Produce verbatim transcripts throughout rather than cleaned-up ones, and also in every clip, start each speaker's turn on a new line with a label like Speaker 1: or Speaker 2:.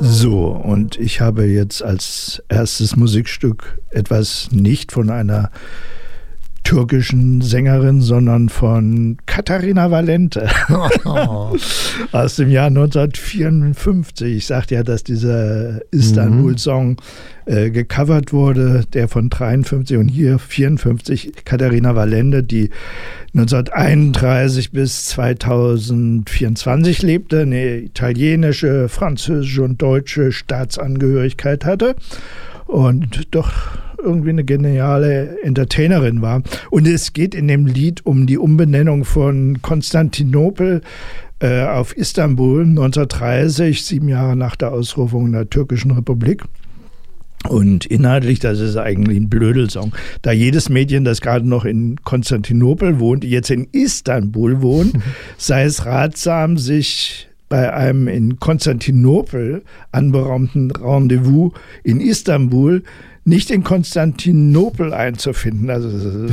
Speaker 1: So, und ich habe jetzt als erstes Musikstück etwas nicht von einer türkischen Sängerin, sondern von Katharina Valente oh. aus dem Jahr neunzehnhundertvierundfünfzig. Ich sagte ja, dass dieser Istanbul-Song äh, gecovert wurde, der von dreiundfünfzig und hier vierundfünfzig. Katharina Valente, die neunzehnhunderteinunddreißig bis zweitausendvierundzwanzig lebte, eine italienische, französische und deutsche Staatsangehörigkeit hatte und doch irgendwie eine geniale Entertainerin war. Und es geht in dem Lied um die Umbenennung von Konstantinopel äh, auf Istanbul neunzehnhundertdreißig, sieben Jahre nach der Ausrufung der türkischen Republik. Und inhaltlich, das ist eigentlich ein Blödelsong. Da jedes Mädchen, das gerade noch in Konstantinopel wohnt, jetzt in Istanbul wohnt, sei es ratsam, sich bei einem in Konstantinopel anberaumten Rendezvous in Istanbul nicht in Konstantinopel einzufinden. Also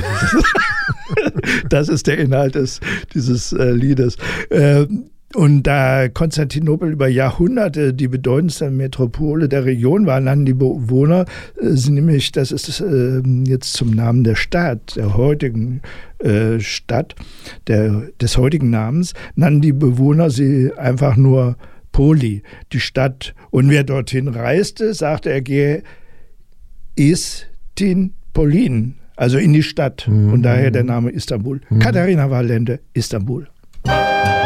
Speaker 1: das ist der Inhalt des, dieses äh, Liedes. Äh, und da Konstantinopel über Jahrhunderte die bedeutendste Metropole der Region war, nannten die Bewohner, äh, sie nämlich, das ist äh, jetzt zum Namen der Stadt, der heutigen äh, Stadt, der, des heutigen Namens, nannten die Bewohner sie einfach nur Poli, die Stadt. Und wer dorthin reiste, sagte, er gehe Istinpolin, also in die Stadt. Mhm. Und daher der Name Istanbul. Mhm. Katharina Valente, Istanbul.